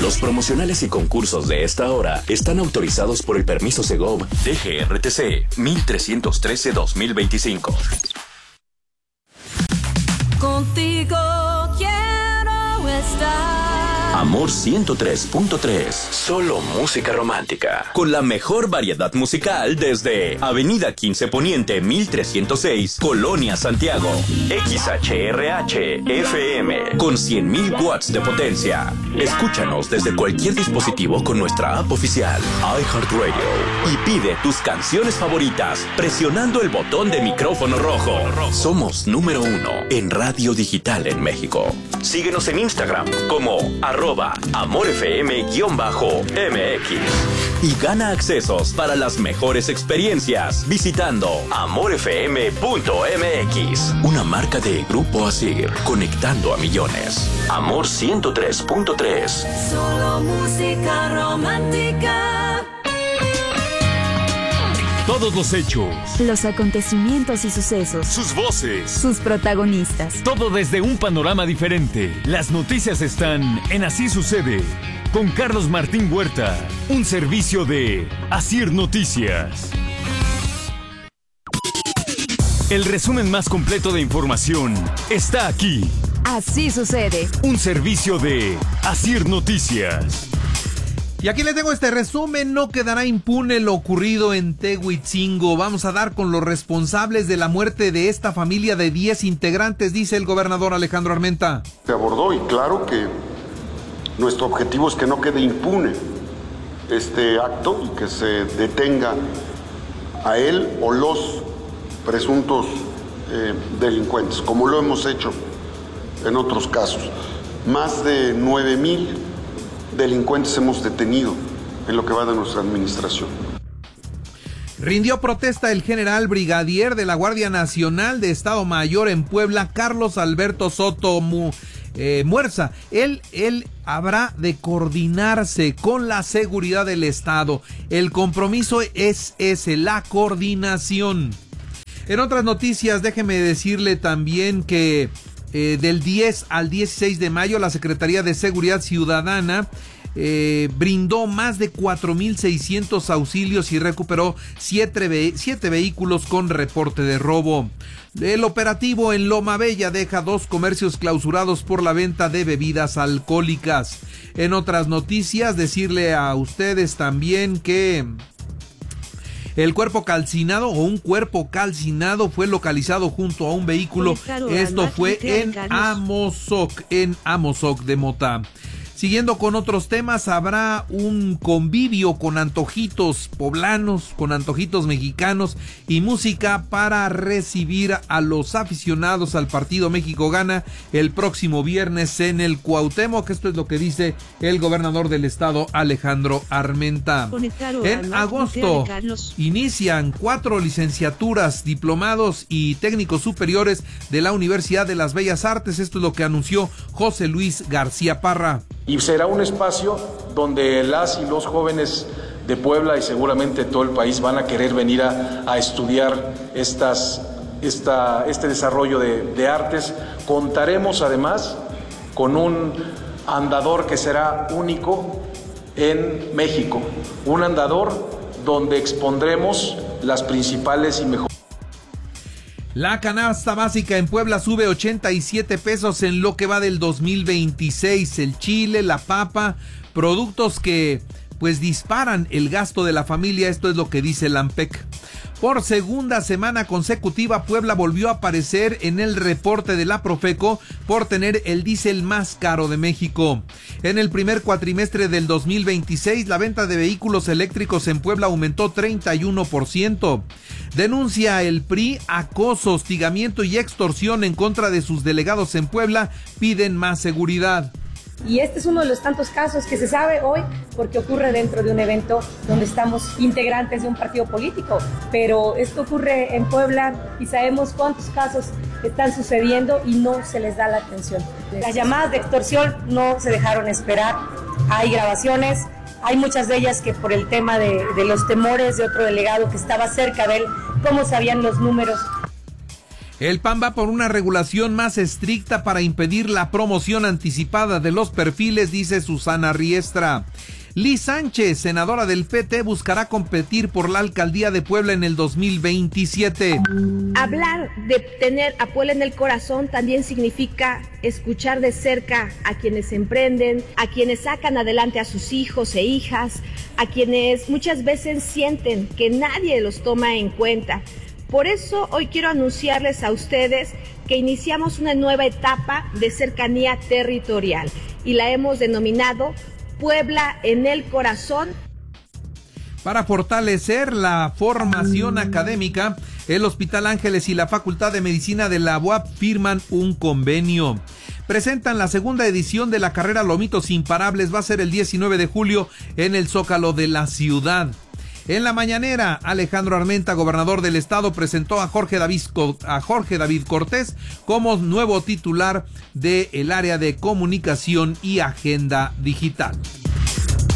Los promocionales y concursos de esta hora están autorizados por el permiso Segov DGRTC 1313-2025. Contigo quiero estar. Amor 103.3. Solo música romántica. Con la mejor variedad musical desde Avenida 15 Poniente 1306, Colonia Santiago. XHRH FM con 100.000 watts de potencia. Escúchanos desde cualquier dispositivo con nuestra app oficial iHeartRadio y pide tus canciones favoritas presionando el botón de micrófono rojo. Somos número 1 en radio digital en México. Síguenos en Instagram como @AmorFM_MX y gana accesos para las mejores experiencias visitando amorfm.mx, una marca de Grupo Asir, conectando a millones. Amor 103.3. Solo música romántica. Todos los hechos, los acontecimientos y sucesos, sus voces, sus protagonistas. Todo desde un panorama diferente. Las noticias están en Así Sucede, con Carlos Martín Huerta, un servicio de Asir Noticias. El resumen más completo de información está aquí. Así Sucede, un servicio de Asir Noticias. Y aquí les tengo este resumen. No quedará impune lo ocurrido en Tehuitzingo. Vamos a dar con los responsables de la muerte de esta familia de 10 integrantes, dice el gobernador Alejandro Armenta. Se abordó y claro que nuestro objetivo es que no quede impune este acto y que se detenga a él o los presuntos delincuentes, como lo hemos hecho en otros casos. Más de 9,000 delincuentes hemos detenido en lo que va de nuestra administración. Rindió protesta el general brigadier de la Guardia Nacional de Estado Mayor en Puebla, Carlos Alberto Soto Muerza. Él habrá de coordinarse con la seguridad del Estado. El compromiso es ese, la coordinación. En otras noticias, déjeme decirle también que del 10 al 16 de mayo, la Secretaría de Seguridad Ciudadana brindó más de 4,600 auxilios y recuperó 7 vehículos con reporte de robo. El operativo en Loma Bella deja 2 comercios clausurados por la venta de bebidas alcohólicas. En otras noticias, decirle a ustedes también que el cuerpo calcinado o un cuerpo calcinado fue localizado junto a un vehículo. Esto fue en Amozoc de Mota. Siguiendo con otros temas, habrá un convivio con antojitos poblanos, con antojitos mexicanos y música para recibir a los aficionados al partido México Gana el próximo viernes en el Cuauhtémoc. Esto es lo que dice el gobernador del estado, Alejandro Armenta. En agosto inician 4 licenciaturas, diplomados y técnicos superiores de la Universidad de las Bellas Artes. Esto es lo que anunció José Luis García Parra. Y será un espacio donde las y los jóvenes de Puebla y seguramente todo el país van a querer venir a estudiar este desarrollo de artes. Contaremos además con un andador que será único en México, un andador donde expondremos las principales y mejores. La canasta básica en Puebla sube 87 pesos en lo que va del 2026. El chile, la papa, productos que pues disparan el gasto de la familia. Esto es lo que dice el AMPEC. Por segunda semana consecutiva, Puebla volvió a aparecer en el reporte de la Profeco por tener el diésel más caro de México. En el primer cuatrimestre del 2026, la venta de vehículos eléctricos en Puebla aumentó 31%. Denuncia el PRI acoso, hostigamiento y extorsión en contra de sus delegados en Puebla. Piden más seguridad. Y este es uno de los tantos casos que se sabe hoy porque ocurre dentro de un evento donde estamos integrantes de un partido político, pero esto ocurre en Puebla y sabemos cuántos casos están sucediendo y no se les da la atención. Las llamadas de extorsión no se dejaron esperar, hay grabaciones, hay muchas de ellas que por el tema de los temores de otro delegado que estaba cerca de él, cómo sabían los números. El PAN va por una regulación más estricta para impedir la promoción anticipada de los perfiles, dice Susana Riestra. Liz Sánchez, senadora del PT, buscará competir por la alcaldía de Puebla en el 2027. Hablar de tener a Puebla en el corazón también significa escuchar de cerca a quienes emprenden, a quienes sacan adelante a sus hijos e hijas, a quienes muchas veces sienten que nadie los toma en cuenta. Por eso hoy quiero anunciarles a ustedes que iniciamos una nueva etapa de cercanía territorial y la hemos denominado Puebla en el corazón. Para fortalecer la formación académica, el Hospital Ángeles y la Facultad de Medicina de la UAP firman un convenio. Presentan la segunda edición de la carrera Lomitos Imparables, va a ser el 19 de julio en el Zócalo de la ciudad. En la mañanera, Alejandro Armenta, gobernador del estado, presentó a Jorge David Cortés como nuevo titular del área de comunicación y agenda digital.